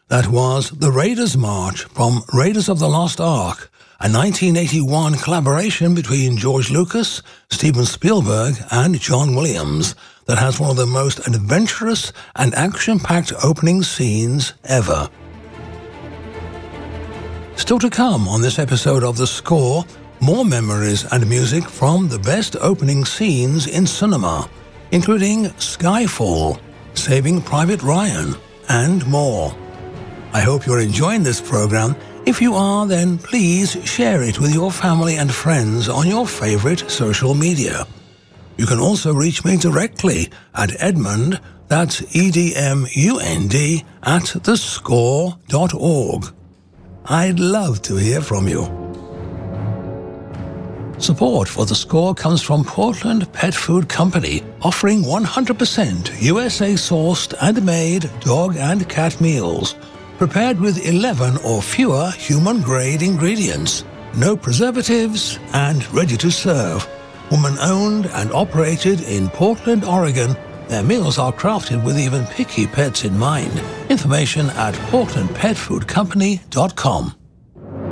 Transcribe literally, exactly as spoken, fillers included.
That was The Raiders March from Raiders of the Lost Ark, a nineteen eighty-one collaboration between George Lucas, Steven Spielberg, and John Williams that has one of the most adventurous and action-packed opening scenes ever. Still to come on this episode of The Score, more memories and music from the best opening scenes in cinema, including Skyfall, Saving Private Ryan, and more. I hope you're enjoying this program. If you are, then please share it with your family and friends on your favorite social media. You can also reach me directly at Edmund, that's E D M U N D, at the score dot org. I'd love to hear from you. Support for The Score comes from Portland Pet Food Company, offering one hundred percent U S A-sourced and made dog and cat meals, prepared with eleven or fewer human-grade ingredients, no preservatives, and ready to serve. Woman-owned and operated in Portland, Oregon, their meals are crafted with even picky pets in mind. Information at portland pet food company dot com.